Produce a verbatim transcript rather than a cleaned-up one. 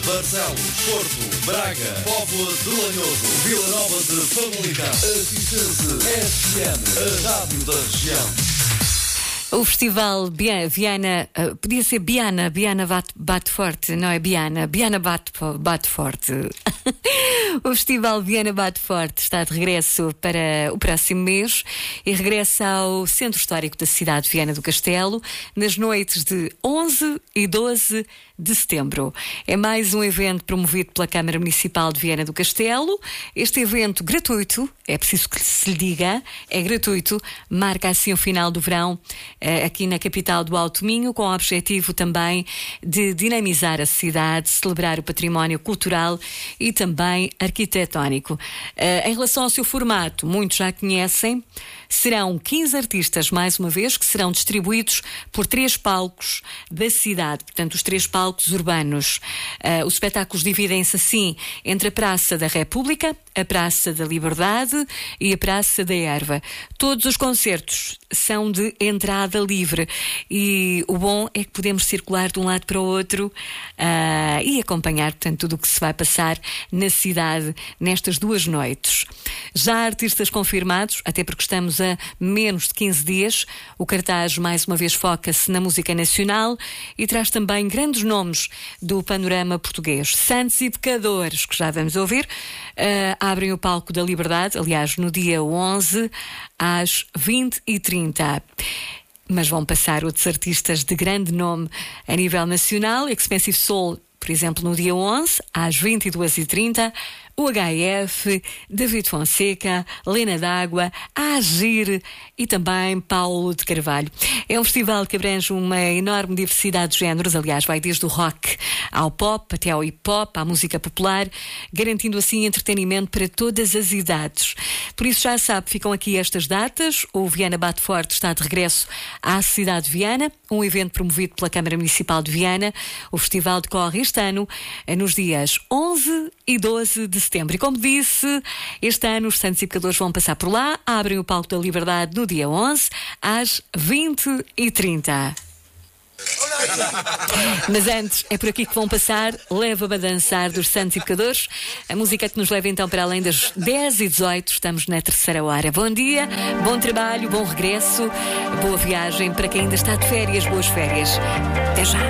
Barcelos, Porto, Braga, Póvoa de Lanhoso, Vila Nova de Famalicão, Assistência F M, a rádio da região. O Festival Bia- Viana, uh, podia ser Biana, Biana bate, bate forte, não é Biana, Biana bate, bate forte. O Festival Viana Bate Forte está de regresso para o próximo mês e regressa ao Centro Histórico da cidade de Viana do Castelo nas noites de onze e doze de setembro. É mais um evento promovido pela Câmara Municipal de Viana do Castelo. Este evento gratuito, é preciso que se lhe diga, é gratuito, marca assim o final do verão eh, aqui na capital do Alto Minho, com o objetivo também de dinamizar a cidade, celebrar o património cultural e também arquitetónico. Uh, em relação ao seu formato, muitos já conhecem, serão quinze artistas, mais uma vez, que serão distribuídos por três palcos da cidade, portanto, os três palcos urbanos. Uh, os espetáculos dividem-se assim entre a Praça da República, a Praça da Liberdade e a Praça da Erva. Todos os concertos são de entrada livre e o bom é que podemos circular de um lado para o outro uh, e acompanhar, portanto, tudo o que se vai passar na cidade nestas duas noites. Já há artistas confirmados, até porque estamos a menos de quinze dias. O cartaz, mais uma vez, foca-se na música nacional e traz também grandes nomes do panorama português. Santos e Pecadores, que já vamos ouvir, uh, abrem o Palco da Liberdade, aliás, no dia onze, às vinte e trinta. Mas vão passar outros artistas de grande nome a nível nacional. Expensive Soul, por exemplo, no dia onze, às vinte e duas e trinta, o H F, David Fonseca, Lena D'Água, Agir e também Paulo de Carvalho. É um festival que abrange uma enorme diversidade de géneros, aliás, vai desde o rock ao pop, até ao hip-hop, à música popular, garantindo assim entretenimento para todas as idades. Por isso já sabe, ficam aqui estas datas. O Viana Bate Forte está de regresso à cidade de Viana, um evento promovido pela Câmara Municipal de Viana. O festival decorre este ano nos dias onze e doze de setembro. E como disse, este ano os Santos e Pecadores vão passar por lá, abrem o Palco da Liberdade no dia onze, às vinte e trinta. Mas antes, é por aqui que vão passar Leva-me a Dançar dos Santos e Pecadores, a música que nos leva então para além das dez e dezoito. Estamos na terceira hora. Bom dia, bom trabalho, bom regresso, boa viagem para quem ainda está de férias, boas férias. Até já.